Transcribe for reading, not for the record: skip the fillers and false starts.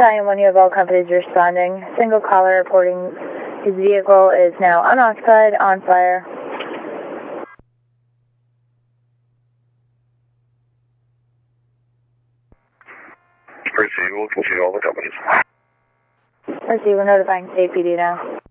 Battalion 1, you have all companies responding. Single caller reporting his vehicle is now unoccupied, on fire. Receive, we'll continue all the companies. Receive, we're notifying State PD now.